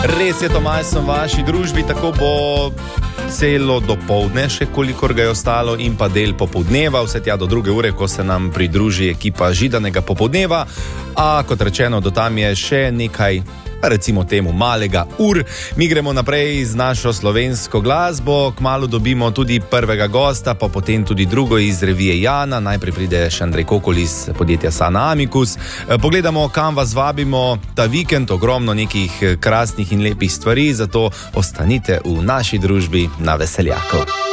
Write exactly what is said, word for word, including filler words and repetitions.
Res je, Tomaž, sem v vaši družbi, tako bo celo dopoldne, še kolikor ga je ostalo, in pa del popoldneva, vse tja do druge ure, ko se nam pridruži ekipa Židanega popoldneva. A kot rečeno, do tam je še nekaj, recimo temu malega ur. Mi gremo naprej z našo slovensko glasbo, kmalu dobimo tudi prvega gosta, pa potem tudi drugo iz revije Jana. Najprej pride še Andrej Kokol iz podjetja Sana Amicus. Pogledamo, kam vas vabimo ta vikend, ogromno nekih krasnih in lepih stvari, zato ostanite v naši družbi na Veseljaku.